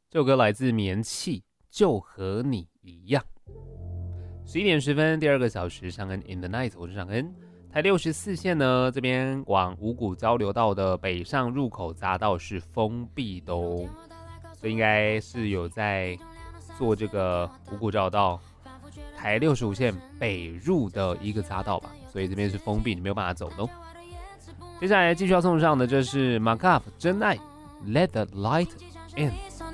这首歌来自棉气，就和你一样。11点10分，第二个小时，尚恩 in the night， 我是尚恩。台64线呢，这边往五股交流道的北上入口匝道是封闭的哦，所以应该是有在做这个五股交流道台65线北入的一个匝道吧，所以这边是封闭，你没有办法走的哦。接下来继续要送上的，这是 Markup 真爱 Let the Light In。